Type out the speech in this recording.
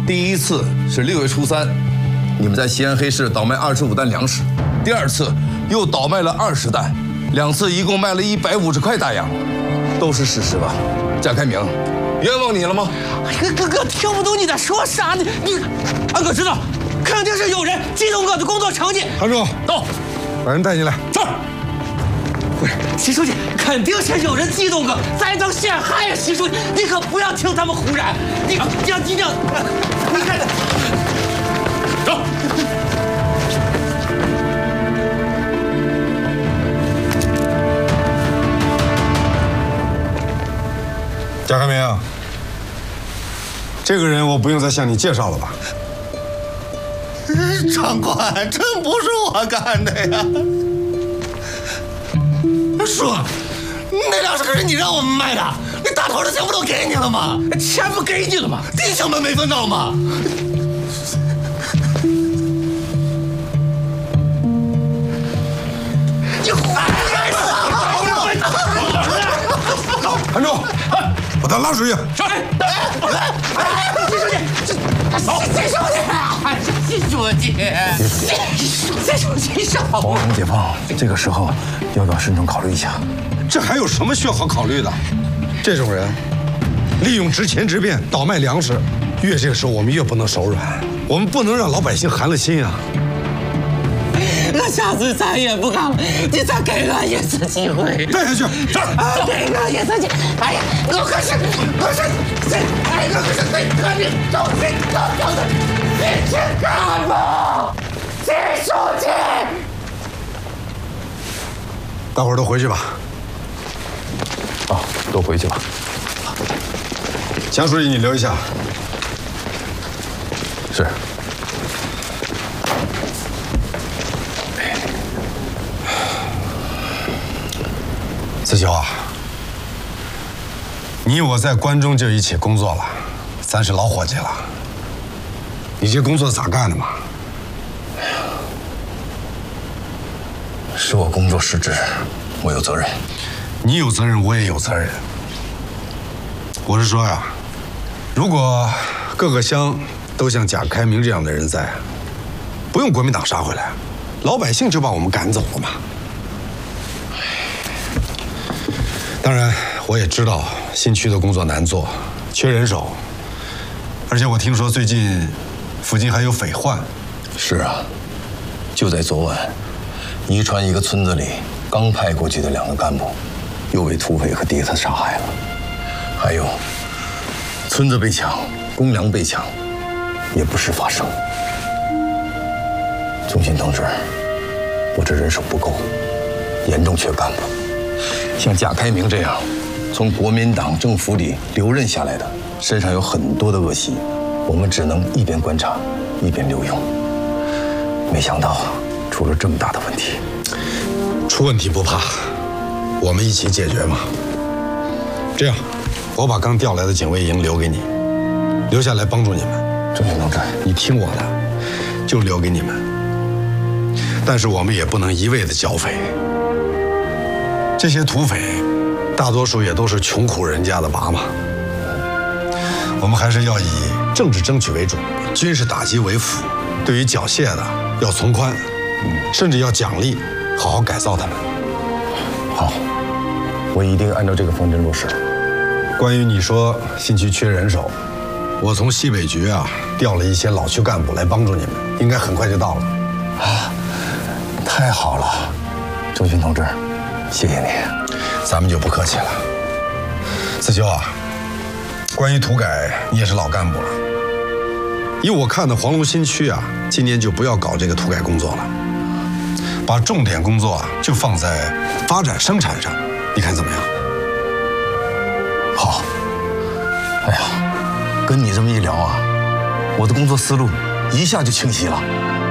第一次是6月初3，你们在西安黑市倒卖25担粮食；第二次又倒卖了20担，2次一共卖了150块大洋，都是事实吧？贾开明，冤枉你了吗？ 哥，听不懂你在说啥呢？俺哥知道，肯定是有人嫉妒我的工作成绩。 堂主， 到， 把人带进来。 是。不是，习书记，肯定是有人嫉妒我，栽赃陷害呀！习书记，你可不要听他们胡燃。你看，走。 贾开明，这个人我不用再向你介绍了吧？ 长官，真不是我干的呀！叔，那粮食可是你让我们卖的，你大头的钱不都给你了吗？ 钱不给你了吗？ 弟兄们没分到吗？ 你坏人！ 韩柱，把他拉出去。 上来！习书记，少！ 包容解放，这个时候要不要慎重考虑一下？ 这还有什么需要好考虑的？这种人利用职权之便倒卖粮食，越这个时候我们越不能手软，我们不能让老百姓寒了心啊！ 我下次再也不干了，你再给我一次机会。 带下去， 给我一次机会。哎呀，我可是对革命斗心斗角的一支干部，习书记。 大伙儿都回去吧。 啊，都回去吧。 强书记，你留一下。 是。 子修啊，你我在关中就一起工作了，咱是老伙计了。你这工作咋干的嘛？ 是我工作失职，我有责任。 你有责任，我也有责任。我是说呀，如果各个乡都像贾开明这样的人在，不用国民党杀回来，老百姓就把我们赶走了嘛。当然，我也知道新区的工作难做，缺人手，而且我听说最近附近还有匪患。 是啊，就在昨晚，宜川一个村子里刚派过去的2个干部，又被土匪和谍子杀害了。还有，村子被抢，公粮被抢，也不时发生。忠信同志，我这人手不够，严重缺干部。像贾开明这样从国民党政府里留任下来的，身上有很多的恶习，我们只能一边观察一边留用。没想到出了这么大的问题。 出问题不怕，我们一起解决嘛。这样，我把刚调来的警卫营留给你，留下来帮助你们。 忠信同志， 你听我的，就留给你们。但是我们也不能一味的剿匪。这些土匪，大多数也都是穷苦人家的娃嘛。我们还是要以政治争取为主，军事打击为辅。对于缴械的，要从宽，甚至要奖励，好好改造他们。 好，我一定按照这个方针落实。 关于你说新区缺人手，我从西北局调了一些老区干部来帮助你们，应该很快就到了。 啊，太好了，忠信同志。谢谢你， 咱们就不客气了。子修啊，关于土改，你也是老干部了。依我看的，黄龙新区今年就不要搞这个土改工作了，把重点工作就放在发展生产上，你看怎么样？ 好。哎呀，跟你这么一聊我的工作思路一下就清晰了。